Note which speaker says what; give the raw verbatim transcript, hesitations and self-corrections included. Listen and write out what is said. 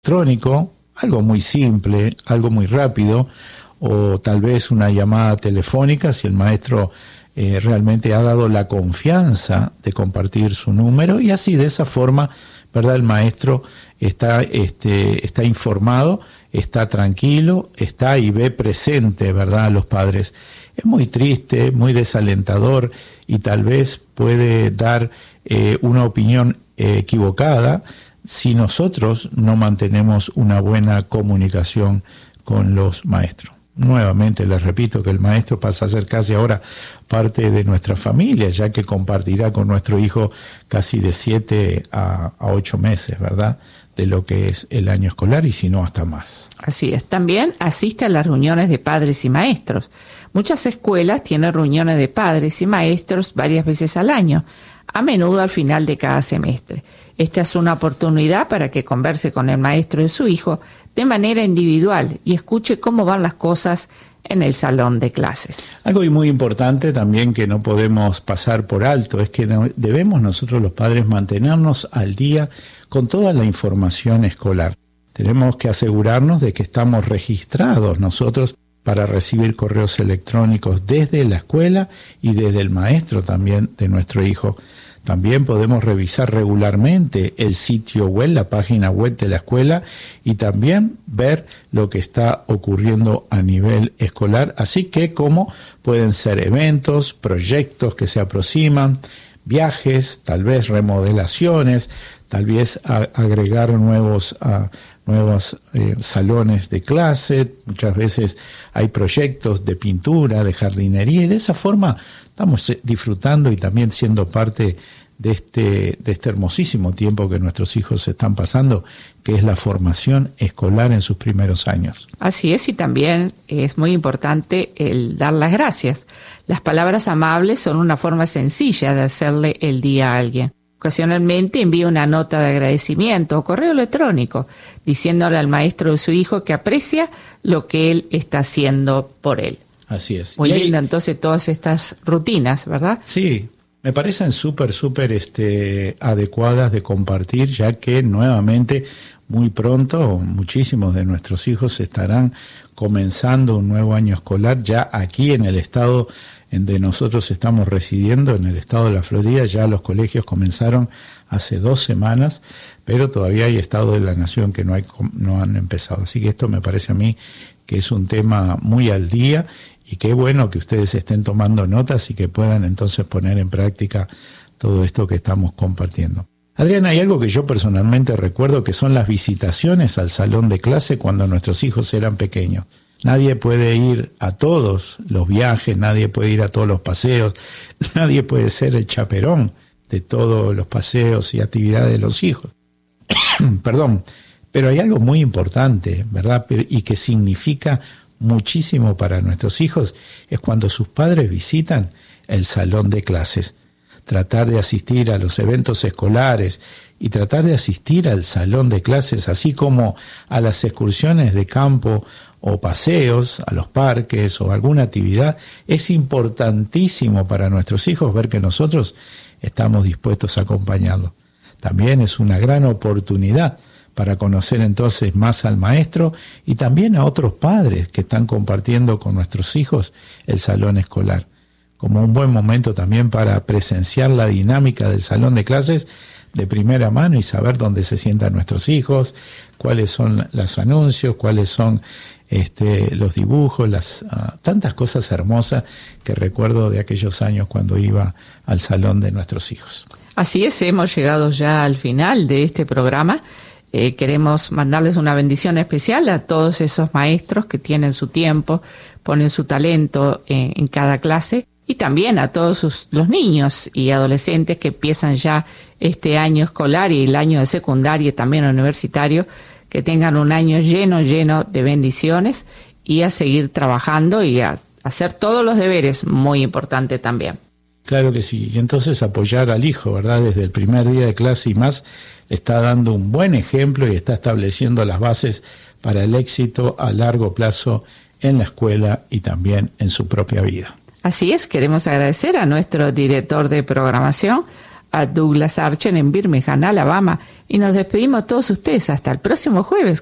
Speaker 1: electrónico, algo muy simple, algo muy rápido, o tal vez una llamada telefónica si el maestro eh, realmente ha dado la confianza de compartir su número, y así de esa forma, ¿verdad?, el maestro está, este, está informado, está tranquilo, está y ve presente, ¿verdad?, a los padres. Es muy triste, muy desalentador, y tal vez puede dar eh, una opinión eh, equivocada si nosotros no mantenemos una buena comunicación con los maestros. Nuevamente les repito que el maestro pasa a ser casi ahora parte de nuestra familia, ya que compartirá con nuestro hijo casi de siete a ocho meses, ¿verdad?, de lo que es el año escolar, y si no hasta más.
Speaker 2: Así es. También asiste a las reuniones de padres y maestros. Muchas escuelas tienen reuniones de padres y maestros varias veces al año, a menudo al final de cada semestre. Esta es una oportunidad para que converse con el maestro de su hijo de manera individual y escuche cómo van las cosas en el salón de clases.
Speaker 1: Algo muy importante también que no podemos pasar por alto es que debemos nosotros los padres mantenernos al día con toda la información escolar. Tenemos que asegurarnos de que estamos registrados nosotros para recibir correos electrónicos desde la escuela y desde el maestro también de nuestro hijo. También podemos revisar regularmente el sitio web, la página web de la escuela, y también ver lo que está ocurriendo a nivel escolar, así que como pueden ser eventos, proyectos que se aproximan, viajes, tal vez remodelaciones, tal vez a, agregar nuevos, a, nuevos eh, salones de clase. Muchas veces hay proyectos de pintura, de jardinería, y de esa forma estamos disfrutando y también siendo parte de este, de este hermosísimo tiempo que nuestros hijos están pasando, que es la formación escolar en sus primeros años.
Speaker 2: Así es, y también es muy importante el dar las gracias. Las palabras amables son una forma sencilla de hacerle el día a alguien. Ocasionalmente envía una nota de agradecimiento o correo electrónico diciéndole al maestro de su hijo que aprecia lo que él está haciendo por él.
Speaker 1: Así es.
Speaker 2: Muy
Speaker 1: y
Speaker 2: linda
Speaker 1: ahí,
Speaker 2: entonces todas estas rutinas, ¿verdad?
Speaker 1: Sí, me parecen súper, súper este, adecuadas de compartir, ya que nuevamente muy pronto muchísimos de nuestros hijos estarán comenzando un nuevo año escolar ya aquí en el estado en donde nosotros estamos residiendo, en el estado de la Florida. Ya los colegios comenzaron hace dos semanas, pero todavía hay estados de la nación que no, hay, no han empezado. Así que esto me parece a mí que es un tema muy al día, y qué bueno que ustedes estén tomando notas y que puedan entonces poner en práctica todo esto que estamos compartiendo. Adriana, hay algo que yo personalmente recuerdo, que son las visitaciones al salón de clase cuando nuestros hijos eran pequeños. Nadie puede ir a todos los viajes, nadie puede ir a todos los paseos, nadie puede ser el chaperón de todos los paseos y actividades de los hijos. Perdón, pero hay algo muy importante, ¿verdad? Y que significa muchísimo para nuestros hijos, es cuando sus padres visitan el salón de clases. Tratar de asistir a los eventos escolares y tratar de asistir al salón de clases, así como a las excursiones de campo o paseos, a los parques o alguna actividad, es importantísimo para nuestros hijos ver que nosotros estamos dispuestos a acompañarlos. También es una gran oportunidad para conocer entonces más al maestro y también a otros padres que están compartiendo con nuestros hijos el salón escolar, como un buen momento también para presenciar la dinámica del salón de clases de primera mano y saber dónde se sientan nuestros hijos, cuáles son los anuncios, cuáles son este, los dibujos, las uh, tantas cosas hermosas que recuerdo de aquellos años cuando iba al salón de nuestros hijos.
Speaker 2: Así es, hemos llegado ya al final de este programa. Eh, queremos mandarles una bendición especial a todos esos maestros que tienen su tiempo, ponen su talento en, en cada clase, y también a todos sus, los niños y adolescentes que empiezan ya este año escolar y el año de secundaria, también universitario, que tengan un año lleno, lleno de bendiciones, y a seguir trabajando y a hacer todos los deberes, muy importante también.
Speaker 1: Claro que sí, y entonces apoyar al hijo, ¿verdad? Desde el primer día de clase y más, está dando un buen ejemplo y está estableciendo las bases para el éxito a largo plazo en la escuela y también en su propia vida.
Speaker 2: Así es, queremos agradecer a nuestro director de programación, a Douglas Archer en Birmingham, Alabama. Y nos despedimos todos ustedes hasta el próximo jueves